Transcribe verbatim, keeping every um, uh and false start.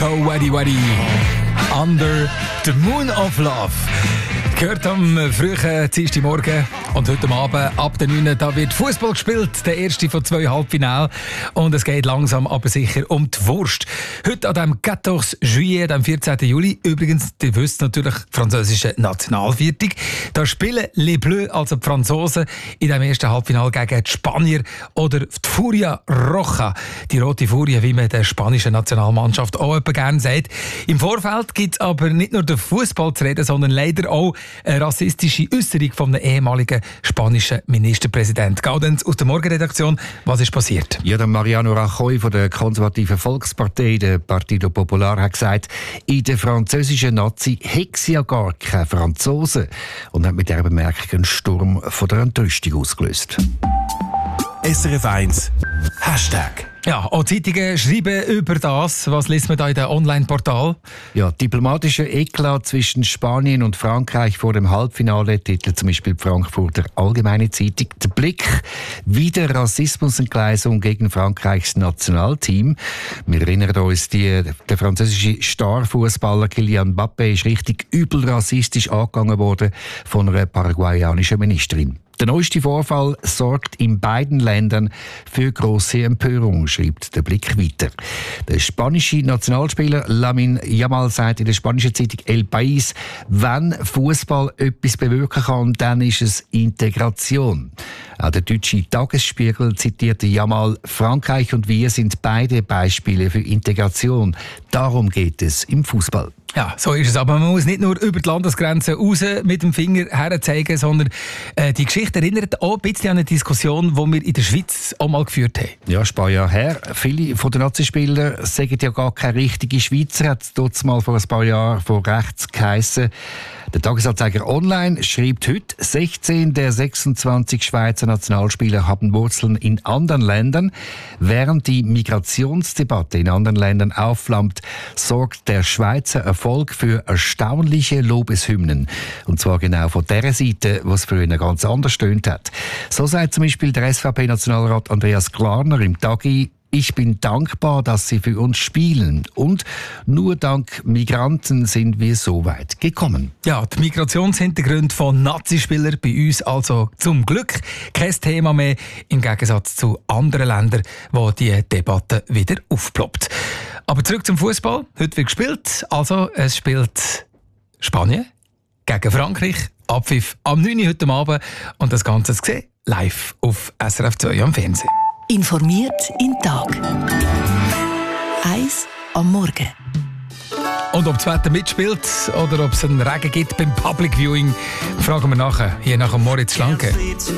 Nico Weddy Weddy. Under the Moon of Love. Gehört am frühen Dienstagmorgen und heute Abend ab der neun da wird Fußball gespielt, der erste von zwei Halbfinalen. Und es geht langsam aber sicher um die Wurst. Heute an dem vierzehnten Juillet, dem vierzehnten Juli, übrigens, ihr wisst natürlich, französische Nationalviertel. Da spielen Les Bleus, also die Franzosen, in dem ersten Halbfinale gegen die Spanier oder die Furia Roja. Die rote Furie, wie man der spanischen Nationalmannschaft auch etwa gerne sagt. Im Vorfeld gibt es aber nicht nur den Fußball zu reden, sondern leider auch eine rassistische Äußerung von einem ehemaligen spanischen Ministerpräsidenten. Gaudenz aus der Morgenredaktion, was ist passiert? Ja, der Mariano Rajoy von der konservativen Volkspartei, der Partido Popular, hat gesagt, in der französischen Nazi hätte es ja gar keine Franzosen und hat mit dieser Bemerkung einen Sturm von der Entrüstung ausgelöst. S R F eins Hashtag. Ja, auch Zeitungen schreiben über das. Was liest man da in den Online-Portal? Ja, diplomatischer Eklat zwischen Spanien und Frankreich vor dem Halbfinale, titelt zum Beispiel die Frankfurter Allgemeine Zeitung. Der Blick, wieder Rassismusentgleisung gegen Frankreichs Nationalteam. Wir erinnern uns, die, der französische Starfußballer Kylian Mbappé ist richtig übel rassistisch angegangen worden von einer paraguayanischen Ministerin. Der neueste Vorfall sorgt in beiden Ländern für grosse Empörung, schreibt der Blick weiter. Der spanische Nationalspieler Lamine Yamal sagt in der spanischen Zeitung El País, wenn Fußball etwas bewirken kann, dann ist es Integration. Auch der deutsche Tagesspiegel zitierte Yamal, Frankreich und wir sind beide Beispiele für Integration. Darum geht es im Fußball. Ja, so ist es. Aber man muss nicht nur über die Landesgrenzen raus mit dem Finger herzeigen, sondern äh, die Geschichte erinnert auch ein bisschen an eine Diskussion, die wir in der Schweiz auch mal geführt haben. Ja, ein paar Jahre her. Viele von den Nazispielern sagen ja gar keine richtige Schweizer. Hat es dort mal vor ein paar Jahren von rechts geheissen. Der Tagesanzeiger Online schreibt heute, sechzehn der sechsundzwanzig Schweizer Nationalspieler haben Wurzeln in anderen Ländern. Während die Migrationsdebatte in anderen Ländern aufflammt, sorgt der Schweizer Erfolg für erstaunliche Lobeshymnen. Und zwar genau von der Seite, was früher ganz anders tönt hat. So sagt zum Beispiel der S V P-Nationalrat Andreas Glarner im Tagi: Ich bin dankbar, dass sie für uns spielen. Und nur dank Migranten sind wir so weit gekommen. Ja, die Migrationshintergründe von Nazispielern bei uns also zum Glück kein Thema mehr, im Gegensatz zu anderen Ländern, wo die Debatte wieder aufploppt. Aber zurück zum Fußball. Heute wird gespielt. Also, es spielt Spanien gegen Frankreich. Abpfiff am neun Uhr heute Abend. Und das Ganze zu sehen live auf S R F zwei am Fernsehen. Informiert in Tag. Eins am Morgen. Und ob das Wetter mitspielt oder ob es einen Regen gibt beim Public Viewing, fragen wir nachher, hier nach dem Moritz Schlanke.